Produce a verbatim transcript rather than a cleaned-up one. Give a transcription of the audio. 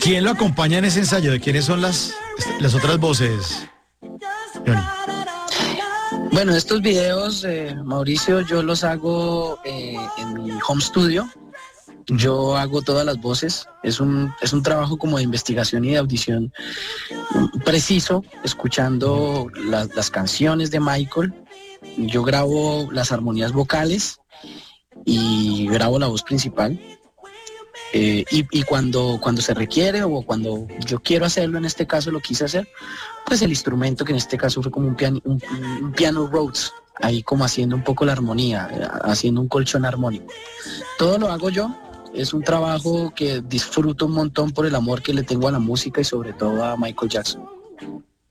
¿Quién lo acompaña en ese ensayo? ¿De quiénes son las, las otras voces, Johnny? Bueno, estos videos, eh, Mauricio, yo los hago eh, en mi home studio. Yo hago todas las voces. Es un, es un trabajo como de investigación y de audición preciso, escuchando la, las canciones de Michael. Yo grabo las armonías vocales y grabo la voz principal. Eh, y y cuando, cuando se requiere o cuando yo quiero hacerlo, en este caso lo quise hacer, pues el instrumento, que en este caso fue como un piano, un, un piano Rhodes, ahí como haciendo un poco la armonía, eh, haciendo un colchón armónico. Todo lo hago yo. Es un trabajo que disfruto un montón por el amor que le tengo a la música y sobre todo a Michael Jackson.